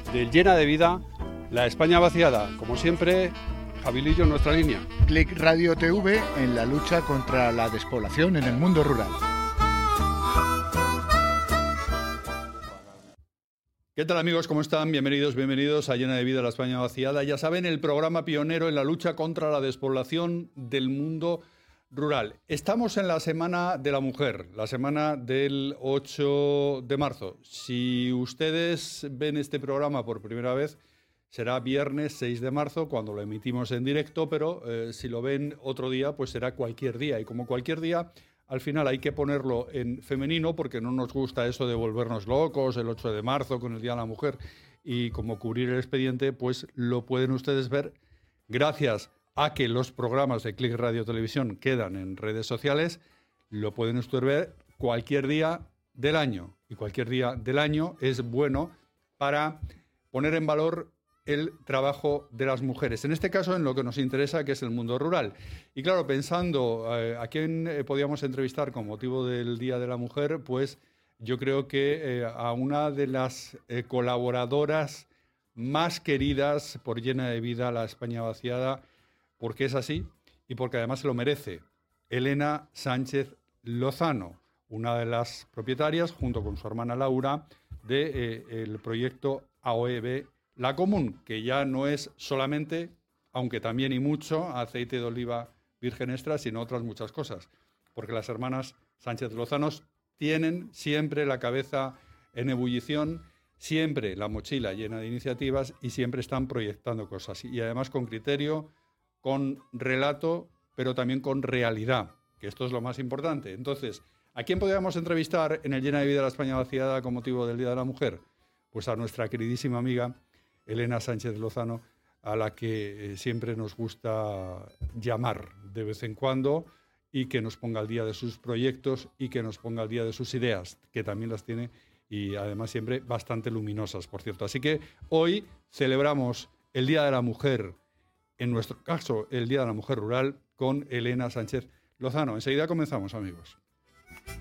del Llena de Vida, la España vaciada. Como siempre, Jabilillo en nuestra línea. Click Radio TV en la lucha contra la despoblación en el mundo rural. ¿Qué tal, amigos? ¿Cómo están? Bienvenidos a Llena de Vida, la España vaciada. Ya saben, el programa pionero en la lucha contra la despoblación del mundo rural. Estamos en la Semana de la Mujer, la semana del 8 de marzo. Si ustedes ven este programa por primera vez, será viernes 6 de marzo cuando lo emitimos en directo, pero si lo ven otro día, pues será cualquier día. Y como cualquier día, al final hay que ponerlo en femenino porque no nos gusta eso de volvernos locos el 8 de marzo con el Día de la Mujer. Y como cubrir el expediente, pues lo pueden ustedes ver gracias a que los programas de Click Radio Televisión quedan en redes sociales. Lo pueden ustedes ver cualquier día del año. Y cualquier día del año es bueno para poner en valor el trabajo de las mujeres, en este caso en lo que nos interesa, que es el mundo rural. Y claro, pensando a quién podíamos entrevistar con motivo del Día de la Mujer, pues yo creo que a una de las colaboradoras más queridas por Llena de Vida, la España vaciada, porque es así y porque además se lo merece, Elena Sánchez Lozano, una de las propietarias, junto con su hermana Laura, del proyecto AOEB La Común, que ya no es solamente, aunque también y mucho, aceite de oliva virgen extra, sino otras muchas cosas. Porque las hermanas Sánchez Lozano tienen siempre la cabeza en ebullición, siempre la mochila llena de iniciativas y siempre están proyectando cosas. Y además con criterio, con relato, pero también con realidad, que esto es lo más importante. Entonces, ¿a quién podríamos entrevistar en el Llena de Vida de la España vaciada con motivo del Día de la Mujer? Pues a nuestra queridísima amiga Elena Sánchez Lozano, a la que siempre nos gusta llamar de vez en cuando y que nos ponga al día de sus proyectos y que nos ponga al día de sus ideas, que también las tiene y además siempre bastante luminosas, por cierto. Así que hoy celebramos el Día de la Mujer, en nuestro caso el Día de la Mujer Rural, con Elena Sánchez Lozano. Enseguida comenzamos, amigos.